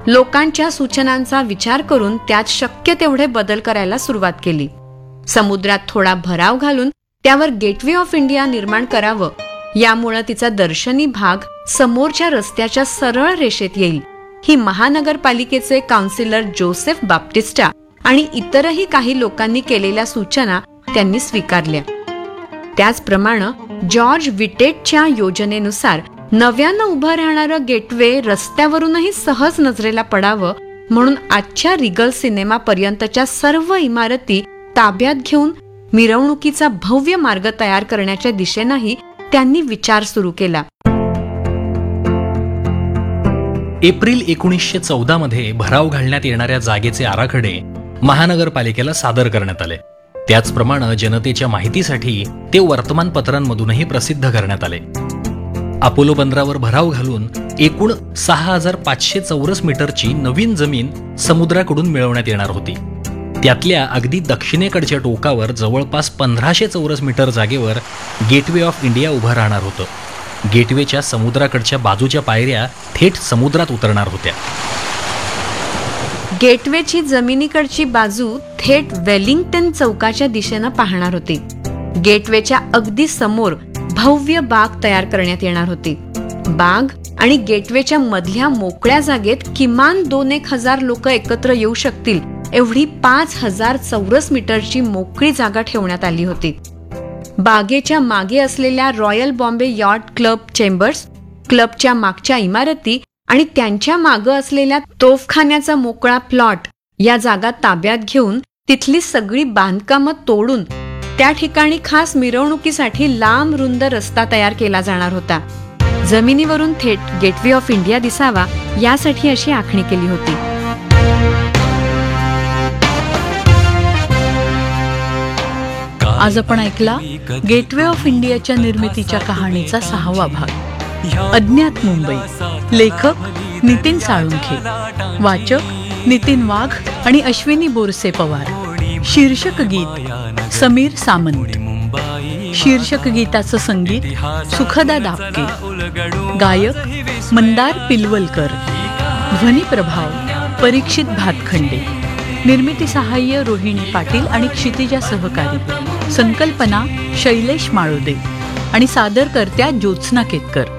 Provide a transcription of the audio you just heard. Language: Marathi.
लोकांच्या सूचनांचा विचार करून त्यात शक्य तेवढे बदल करायला सुरुवात केली. समुद्रात थोडा भराव घालून त्यावर गेटवे ऑफ इंडिया निर्माण करावं, यामुळे तिचा दर्शनी भाग समोरच्या रस्त्याच्या सरळ रेषेत येईल, ही महानगरपालिकेचे काउन्सिलर जोसेफ बाप्टिस्टा आणि इतरही काही लोकांनी केलेल्या सूचना त्यांनी स्वीकारल्या. त्याचप्रमाणे जॉर्ज विटेटच्या योजनेनुसार नव्यानं उभं राहणारं गेटवे रस्त्यावरूनही सहज नजरेला पडावं म्हणून आजच्या रिगल सिनेमापर्यंतच्या सर्व इमारती ताब्यात घेऊन मिरवणुकीचा भव्य मार्ग तयार करण्याच्या दिशेनंही त्यांनी विचार सुरू केला. एप्रिल 1914 मध्ये भराव घालण्यात येणाऱ्या जागेचे आराखडे महानगरपालिकेला सादर करण्यात आले. त्याचप्रमाणे जनतेच्या माहितीसाठी ते वर्तमानपत्रांमधूनही प्रसिद्ध करण्यात आले. अपोलो बंदरावर भराव घालून एकूण 6500 चौरस मीटरची नवीन जमीन समुद्राकडून मिळवण्यात येणार होती. त्यातल्या अगदी दक्षिणेकडच्या टोकावर जवळपास 1500 चौरस मीटर जागेवर गेटवे ऑफ इंडिया उभं राहणार होतं. गेटवेच्या समुद्राकडच्या बाजूच्या पायऱ्या थेट समुद्रात उतरणार होत्या. गेटवेची जमिनीकडची बाजू थेट वेलिंग्टन चौकाच्या दिशेनं पाहणार होती. गेटवेच्या अगदी समोर भव्य बाग तयार करण्यात येणार होती. बाग आणि गेटवेच्या मधल्या मोकळ्या जागेत किमान 2,000 लोक एकत्र येऊ शकतील एवढी 5,000 चौरस मीटरची मोकळी जागा ठेवण्यात आली होती. बागेच्या मागे असलेल्या royal Bombay yacht club chambers, क्लबच्या मागच्या इमारती आणि त्यांच्या मागं असलेल्या तोफखान्याचा मोकळा प्लॉट या जागा ताब्यात घेऊन तिथली सगळी बांधकामं तोडून त्या ठिकाणी खास मिरवणुकीसाठी लांब रुंद रस्ता तयार केला जाणार होता. जमिनीवरून थेट गेटवे ऑफ इंडिया दिसावा यासाठी अशी आखणी केली होती. आज आपण ऐकला गेटवे ऑफ इंडियाच्या निर्मितीच्या कहाणीचा 6वा भाग. अज्ञात मुंबई. लेखक नितीन साळुंखे, वाचक नितीन वाघ आणि अश्विनी बोरसे पवार. शीर्षक गीत समीर सामंत. शीर्षक गीताचं संगीत सुखदा दापके. गायक मंदार पिलवलकर. ध्वनी प्रभाव परीक्षित भातखंडे. निर्मिती सहाय्य रोहिणी पाटील आणि क्षितिजा सहकारी. संकल्पना शैलेश माळोदे आणि सादरकर्त्या ज्योत्स्ना केतकर.